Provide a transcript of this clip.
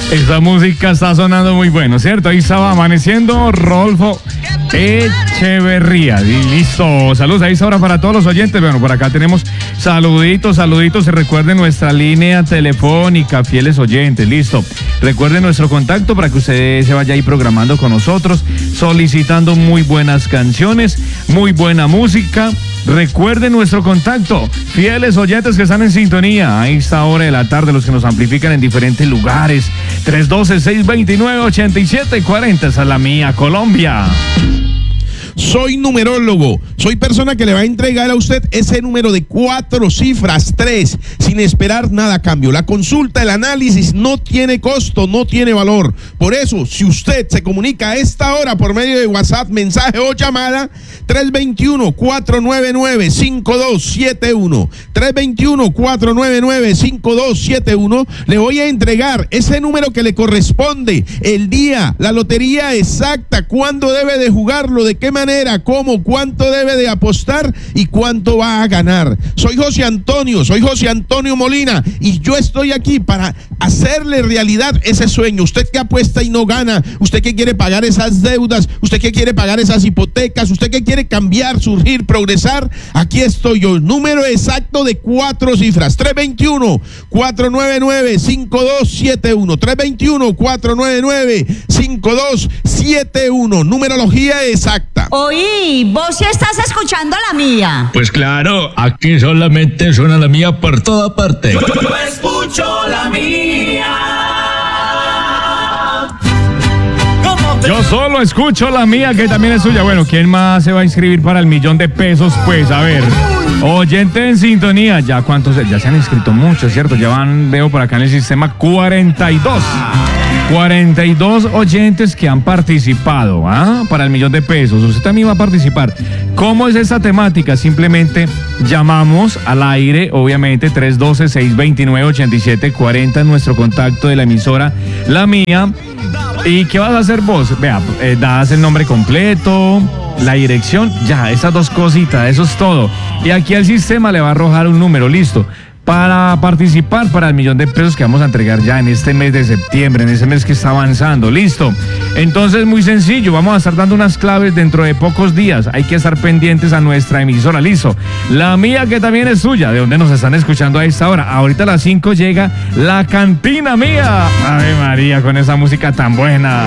Esa música está sonando muy bueno, ¿cierto? Ahí estaba amaneciendo Rodolfo Echeverría. Y listo. Saludos ahí ahora para todos los oyentes. Bueno, por acá tenemos saluditos. Y recuerden nuestra línea telefónica, fieles oyentes. Listo. Recuerden nuestro contacto para que usted se vaya ahí programando con nosotros, solicitando muy buenas canciones, muy buena música. Recuerden nuestro contacto, fieles oyentes que están en sintonía a esta hora de la tarde, los que nos amplifican en diferentes lugares. 312-629-8740, esa es la mía, Colombia. Soy numerólogo, soy persona que le va a entregar a usted ese número de 4 cifras, 3, sin esperar nada a cambio. La consulta, el análisis no tiene costo, no tiene valor. Por eso, si usted se comunica a esta hora por medio de WhatsApp, mensaje o llamada, 321-499-5271, 321-499-5271, le voy a entregar ese número que le corresponde, el día, la lotería exacta, cuándo debe de jugarlo, de qué manera, cómo, cuánto debe de apostar y cuánto va a ganar. Soy José Antonio Molina y yo estoy aquí para hacerle realidad ese sueño. Usted que apuesta y no gana, usted que quiere pagar esas deudas, usted que quiere pagar esas hipotecas, usted que quiere cambiar, surgir, progresar, aquí estoy yo. Número exacto de 4 cifras, 321-499-5271, 321-499-5271, numerología exacta. Oí, vos sí estás escuchando la mía. Pues claro, aquí solamente suena la mía por toda parte. Yo escucho la mía. Yo solo escucho la mía, que también es suya. Bueno, ¿quién más se va a inscribir para el $1.000.000? Pues, a ver, oyente en sintonía. Ya cuántos, ya se han inscrito muchos, ¿cierto? Ya van, veo por acá en el sistema 42 oyentes que han participado para el $1.000.000. Usted también va a participar. ¿Cómo es esa temática? Simplemente llamamos al aire, obviamente, 312-629-8740, nuestro contacto de la emisora, la mía. ¿Y qué vas a hacer vos? Vea, das el nombre completo, la dirección, ya, esas 2 cositas, eso es todo. Y aquí al sistema le va a arrojar un número, listo. Para participar para el $1.000.000 que vamos a entregar ya en este mes de septiembre, en ese mes que está avanzando, listo. Entonces, muy sencillo, vamos a estar dando unas claves dentro de pocos días. Hay que estar pendientes a nuestra emisora, listo. La mía, que también es suya, de donde nos están escuchando a esta hora. Ahorita a las 5 llega La Cantina Mía. Ave María, con esa música tan buena.